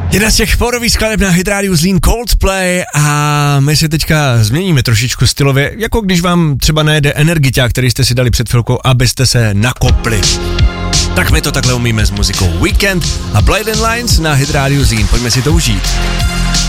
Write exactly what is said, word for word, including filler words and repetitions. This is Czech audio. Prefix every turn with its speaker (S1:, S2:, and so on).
S1: Jedna z těch pohodových skladeb na Hit Radio Zlín, Coldplay, a my se teďka změníme trošičku stylově, jako když vám třeba nejede energiťák, který jste si dali před chvilkou, abyste se nakopli. Tak my to takhle umíme s muzikou Weekend a Blinding Lines na Hit Radio Zlín. Pojďme si to užít.